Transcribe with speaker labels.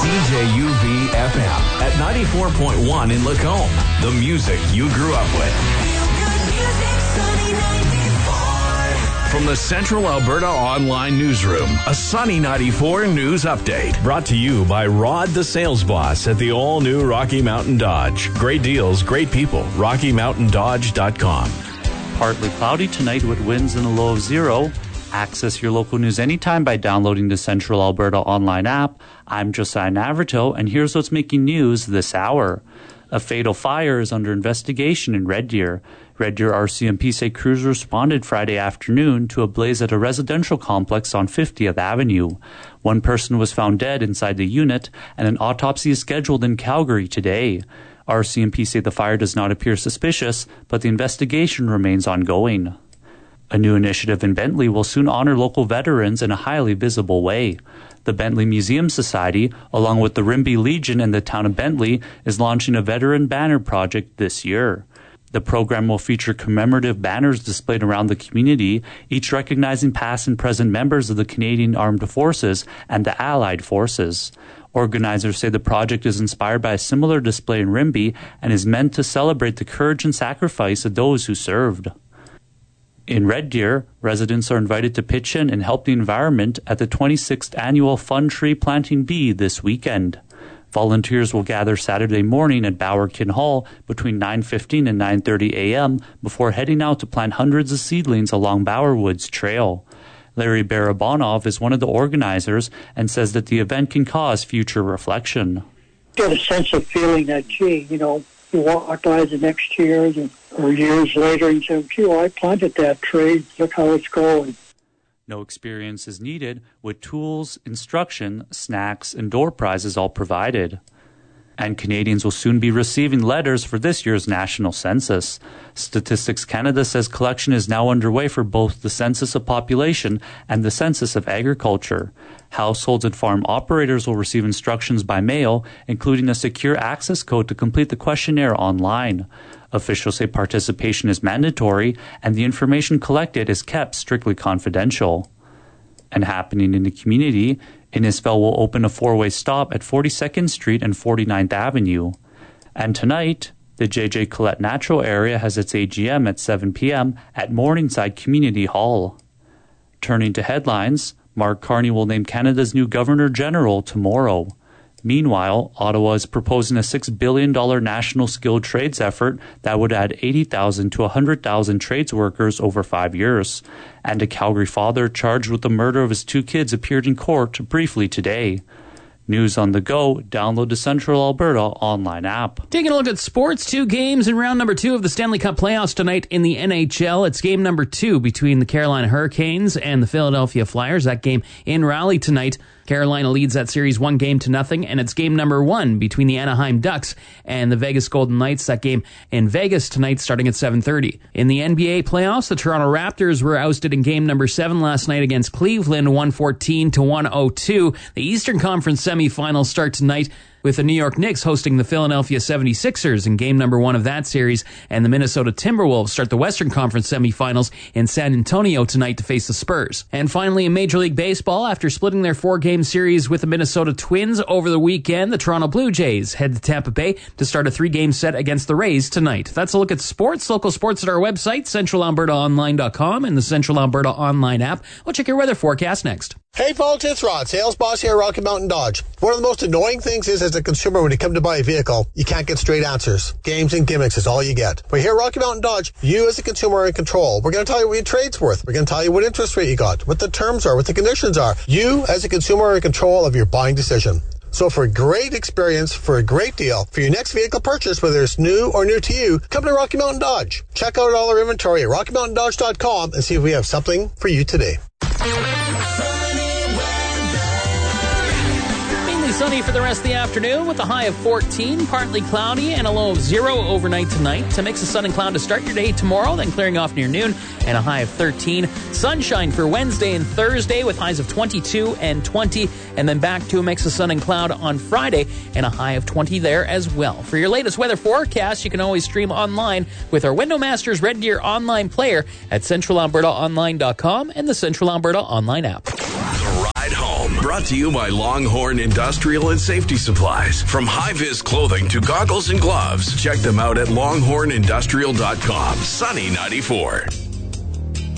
Speaker 1: CJUV FM at 94.1 in Lacombe. The music you grew up with. From the Central Alberta Online Newsroom, a Sunny 94 news update. Brought to you by Rod the Sales Boss at the all-new Rocky Mountain Dodge. Great deals, great people. RockyMountainDodge.com.
Speaker 2: Partly cloudy tonight with winds in a low of 0. Access your local news anytime by downloading the Central Alberta Online app. I'm Josiah Navarto, and here's what's making news this hour. A fatal fire is under investigation in Red Deer. Red Deer RCMP say crews responded Friday afternoon to a blaze at a residential complex on 50th Avenue. One person was found dead inside the unit, and an autopsy is scheduled in Calgary today. RCMP say the fire does not appear suspicious, but the investigation remains ongoing. A new initiative in Bentley will soon honor local veterans in a highly visible way. The Bentley Museum Society, along with the Rimbey Legion and the town of Bentley, is launching a veteran banner project this year. The program will feature commemorative banners displayed around the community, each recognizing past and present members of the Canadian Armed Forces and the Allied Forces. Organizers say the project is inspired by a similar display in Rimbey and is meant to celebrate the courage and sacrifice of those who served. In Red Deer, residents are invited to pitch in and help the environment at the 26th annual Fun Tree Planting Bee this weekend. Volunteers will gather Saturday morning at Bowerkin Hall between 9:15 and 9:30 a.m. before heading out to plant hundreds of seedlings along Bowerwoods Trail. Larry Barabanov is one of the organizers and says that the event can cause future reflection.
Speaker 3: Get a sense of feeling that, gee, you walk by the next year or years later and say, gee, I planted that tree. Look how it's growing.
Speaker 2: No experience is needed, with tools, instruction, snacks, and door prizes all provided. And Canadians will soon be receiving letters for this year's national census. Statistics Canada says collection is now underway for both the Census of Population and the Census of Agriculture. Households and farm operators will receive instructions by mail, including a secure access code to complete the questionnaire online. Officials say participation is mandatory and the information collected is kept strictly confidential. And happening in the community, Innisfil will open a four-way stop at 42nd Street and 49th Avenue. And tonight, the J.J. Collette Natural Area has its AGM at 7 p.m. at Morningside Community Hall. Turning to headlines, Mark Carney will name Canada's new Governor-General tomorrow. Meanwhile, Ottawa is proposing a $6 billion national skilled trades effort that would add 80,000 to 100,000 trades workers over 5 years. And a Calgary father charged with the murder of his 2 kids appeared in court briefly today. News on the go, download the Central Alberta Online app.
Speaker 4: Taking a look at sports, 2 games in round number 2 of the Stanley Cup playoffs tonight in the NHL. It's game number 2 between the Carolina Hurricanes and the Philadelphia Flyers. That game in Raleigh tonight. Carolina leads that series 1-0, and it's game number 1 between the Anaheim Ducks and the Vegas Golden Knights. That game in Vegas tonight starting at 7:30. In the NBA playoffs, the Toronto Raptors were ousted in game number 7 last night against Cleveland, 114-102. The Eastern Conference semifinals start tonight with the New York Knicks hosting the Philadelphia 76ers in game number 1 of that series, and the Minnesota Timberwolves start the Western Conference semifinals in San Antonio tonight to face the Spurs. And finally, in Major League Baseball, after splitting their 4-game series with the Minnesota Twins over the weekend, the Toronto Blue Jays head to Tampa Bay to start a 3-game set against the Rays tonight. That's a look at sports. Local sports at our website, centralalbertaonline.com, and the Central Alberta Online app. We'll check your weather forecast next.
Speaker 5: Hey folks, it's Rod, sales boss here at Rocky Mountain Dodge. One of the most annoying things is, as a consumer, when you come to buy a vehicle, you can't get straight answers. Games and gimmicks is all you get. But here at Rocky Mountain Dodge, you as a consumer are in control. We're going to tell you what your trade's worth. We're going to tell you what interest rate you got, what the terms are, what the conditions are. You as a consumer are in control of your buying decision. So for a great experience, for a great deal, for your next vehicle purchase, whether it's new or new to you, come to Rocky Mountain Dodge. Check out all our inventory at RockyMountainDodge.com and see if we have something for you today.
Speaker 4: Sunny for the rest of the afternoon with a high of 14, partly cloudy, and a low of 0 overnight tonight. To mix of sun and cloud to start your day tomorrow, then clearing off near noon, and a high of 13. Sunshine for Wednesday and Thursday with highs of 22 and 20, and then back to a mix of sun and cloud on Friday, and a high of 20 there as well. For your latest weather forecast, you can always stream online with our Window Masters Red Deer online player at centralalbertaonline.com and the Central Alberta Online app.
Speaker 1: The Ride Home. home. Brought to you by Longhorn Industrial and Safety Supplies. From high-vis clothing to goggles and gloves, check them out at longhornindustrial.com. Sunny 94.